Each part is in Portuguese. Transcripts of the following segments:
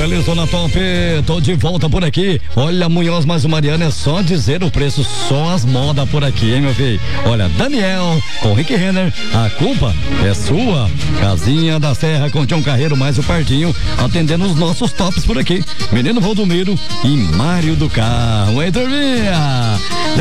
Feliz, Dona Top, tô de volta por aqui. Olha, Munhoz mais o Mariano, é só dizer o preço, só as modas por aqui, hein, meu filho? Olha, Daniel, com Rick Renner, a culpa é sua. Casinha da Serra com Tião Carreiro mais o Pardinho, atendendo os nossos tops por aqui. Menino Valdomiro e Mário do Carro. Ei, turminha!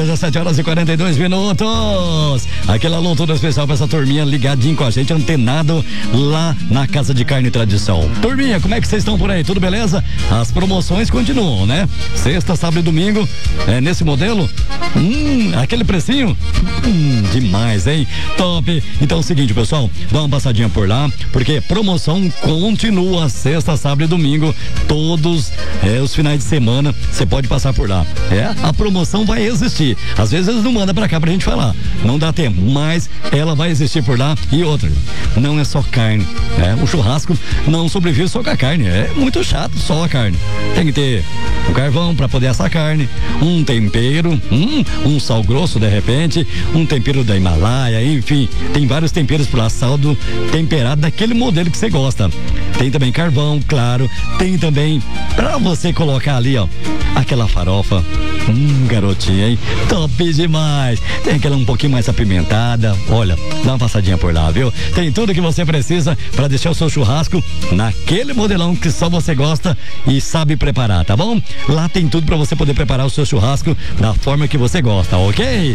17h42. Aquele alô todo especial pra essa turminha ligadinho com a gente, antenado lá na Casa de Carne Tradição. Turminha, como é que vocês estão por aí? Tudo beleza? As promoções continuam, né? Sexta, sábado e domingo, nesse modelo, aquele precinho, demais, hein? Top! Então é o seguinte, pessoal, dá uma passadinha por lá, porque promoção continua sexta, sábado e domingo, todos os finais de semana, você pode passar por lá. A promoção vai existir. Às vezes eles não mandam pra cá pra gente falar, não dá tempo, mas ela vai existir por lá. E outra, não é só carne, o churrasco não sobrevive só com a carne, é muito chato só a carne. Tem que ter um carvão pra poder assar carne, um tempero, um sal grosso de repente, um tempero da Himalaia, enfim, tem vários temperos pro assado temperado daquele modelo que você gosta. Tem também carvão, claro, tem também pra você colocar ali, ó, aquela farofa, garotinha, hein? Top demais. Tem aquela um pouquinho mais apimentada, olha, dá uma passadinha por lá, viu? Tem tudo que você precisa pra deixar o seu churrasco naquele modelão que só você gosta e sabe preparar, tá bom? Lá tem tudo pra você poder preparar o seu churrasco da forma que você gosta, ok?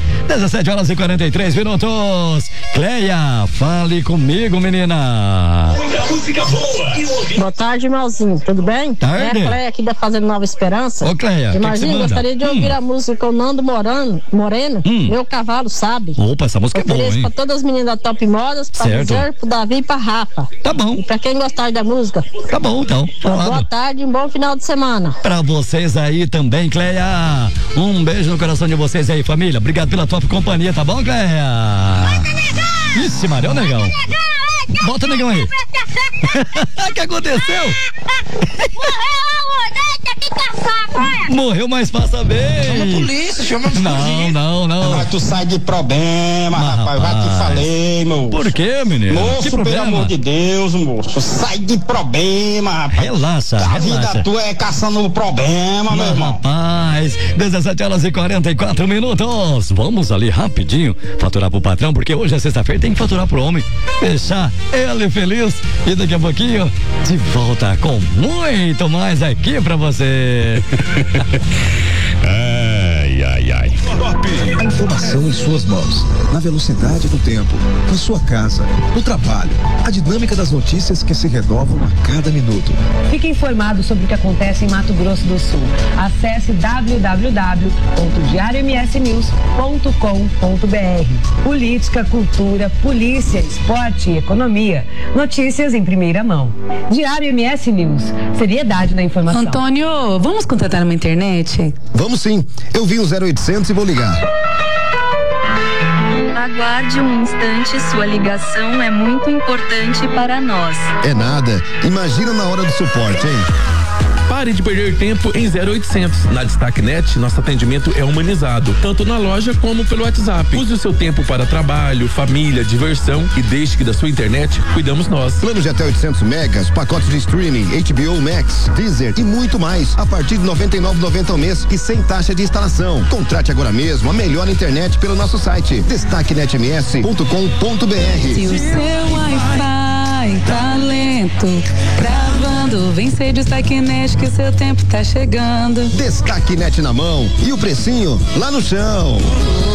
17h43. Cleia, fale comigo, menina. Música boa. Boa tarde, Malzinho, tudo bem? Tarde. É a Cleia aqui da Fazenda Nova Esperança. Ô, Cleia, Imagina, gostaria de ouvir a música com o Nando Moreno, Meu Cavalo Sabe. Opa, essa música é boa, hein? Pra todas as meninas da Top Modas, pra dizer, pro Davi e pra Rafa. Tá bom. E pra quem gostar da música. Tá bom, então. Boa tarde e um bom final de semana. Pra vocês aí também, Cleia. Um beijo no coração de vocês aí, família. Obrigado pela top companhia, tá bom, Cleia? Ixi, Maria, o negão. Bota o negão aí. O que aconteceu? Morreu, mas passa bem. Chama a polícia, chama a polícia. Não. Mas tu sai de problema, rapaz. Já te falei, moço. Por quê, menino? Moço, pelo amor de Deus, moço. Sai de problema, rapaz. Relaxa. A vida tua é caçando problema, meu irmão. Rapaz, 17h44. Vamos ali rapidinho faturar pro patrão, porque hoje é sexta-feira, tem que faturar pro homem. Fechar ele feliz. E daqui a pouquinho, de volta com muito mais aqui pra você. Ai. A informação em suas mãos, na velocidade do tempo, na sua casa, no trabalho, a dinâmica das notícias que se renovam a cada minuto. Fique informado sobre o que acontece em Mato Grosso do Sul. Acesse www.diariomsnews.com.br. Política, cultura, polícia, esporte e economia. Notícias em primeira mão. Diário MS News. Seriedade na informação. Antônio, vamos contratar uma internet? Vamos sim. Eu vi o 0800 e vou ligar. Aguarde um instante, sua ligação é muito importante para nós. É nada. Imagina na hora do suporte, hein? Pare de perder tempo em 0800. Na Destaque Net, nosso atendimento é humanizado, tanto na loja como pelo WhatsApp. Use o seu tempo para trabalho, família, diversão e deixe que da sua internet cuidamos nós. Planos de até 800 megas, pacotes de streaming, HBO Max, Deezer e muito mais, a partir de R$ 99,90 ao mês e sem taxa de instalação. Contrate agora mesmo a melhor internet pelo nosso site destaquenetms.com.br. Se o seu Wi-Fi tá lento, travando, vem ser Destaque Net que o seu tempo tá chegando. Destaque Net na mão e o precinho lá no chão.